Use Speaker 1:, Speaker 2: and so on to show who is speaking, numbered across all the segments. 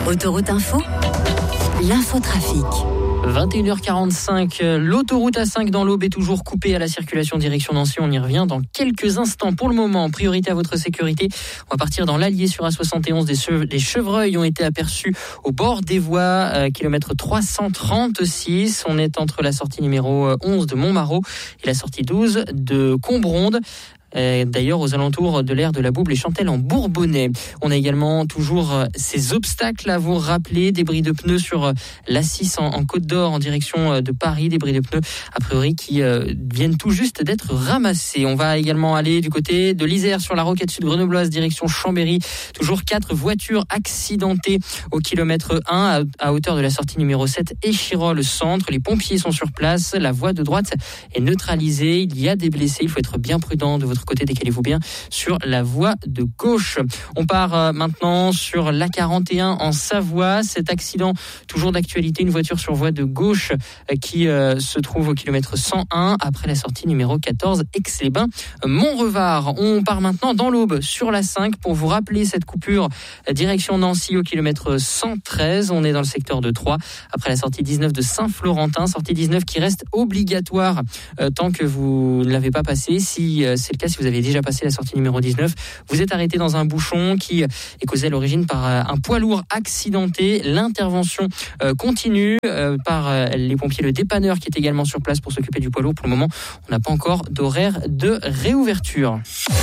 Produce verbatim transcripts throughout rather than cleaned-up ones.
Speaker 1: Autoroute Info, l'infotrafic.
Speaker 2: vingt et une heures quarante-cinq, l'autoroute A cinq dans l'Aube est toujours coupée à la circulation direction Nancy. On y revient dans quelques instants. Pour le moment, priorité à votre sécurité. On va partir dans l'Allier sur A soixante et onze. Des, cheve- des chevreuils ont été aperçus au bord des voies, euh, kilomètre trois cent trente-six. On est entre la sortie numéro onze de Montmarault et la sortie douze de Combronde. D'ailleurs aux alentours de l'aire de la Bouble et Chantelle en Bourbonnais. On a également toujours ces obstacles à vous rappeler, débris de pneus sur l'A six en, en Côte d'Or en direction de Paris, débris de pneus a priori qui euh, viennent tout juste d'être ramassés. On va également aller du côté de l'Isère sur la Roquette Sud grenobloise direction Chambéry. Toujours quatre voitures accidentées au kilomètre un à, à hauteur de la sortie numéro sept Échirol centre. Les pompiers sont sur place, la voie de droite est neutralisée, il y a des blessés, il faut être bien prudent de votre côté, décalez-vous bien sur la voie de gauche. On part maintenant sur l'A quarante et un en Savoie. Cet accident, toujours d'actualité, une voiture sur voie de gauche qui euh, se trouve au kilomètre cent un après la sortie numéro quatorze Aix-les-Bains Montrevard. On part maintenant dans l'Aube sur l'A cinq pour vous rappeler cette coupure direction Nancy au kilomètre cent treize. On est dans le secteur de Troyes après la sortie dix-neuf de Saint-Florentin, sortie dix-neuf qui reste obligatoire euh, tant que vous ne l'avez pas passée. Si euh, c'est le cas, si vous avez déjà passé la sortie numéro dix-neuf, vous êtes arrêté dans un bouchon qui est causé à l'origine par un poids lourd accidenté. L'intervention euh, continue euh, par euh, les pompiers, le dépanneur qui est également sur place pour s'occuper du poids lourd. Pour le moment, on n'a pas encore d'horaire de réouverture.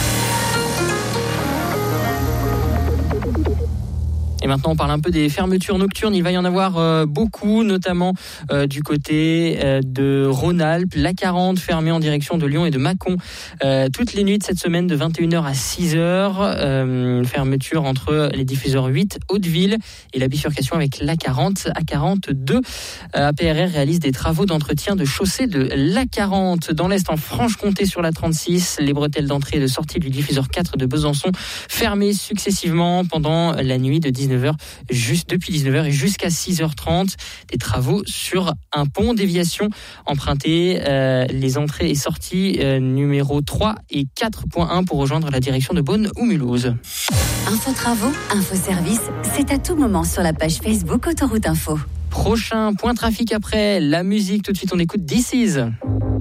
Speaker 2: Et maintenant, on parle un peu des fermetures nocturnes. Il va y en avoir euh, beaucoup, notamment euh, du côté euh, de Rhône-Alpes. L'A quarante fermée en direction de Lyon et de Mâcon euh, toutes les nuits de cette semaine de vingt et une heures à six heures. Euh, fermeture entre les diffuseurs huit Hauteville et la bifurcation avec l'A quarante, A quarante-deux. Euh, A P R R réalise des travaux d'entretien de chaussée de l'A quarante. Dans l'Est, en Franche-Comté sur la trente-six, les bretelles d'entrée et de sortie du diffuseur quatre de Besançon fermées successivement pendant la nuit de dix-neuf heures, juste depuis dix-neuf heures et jusqu'à six heures trente. Des travaux sur un pont, déviation empruntée euh, les entrées et sorties euh, numéro trois et quatre point un pour rejoindre la direction de Beaune ou Mulhouse.
Speaker 1: Info travaux, info service, c'est à tout moment sur la page Facebook Autoroute Info.
Speaker 2: Prochain point trafic après la musique. Tout de suite, on écoute This Is.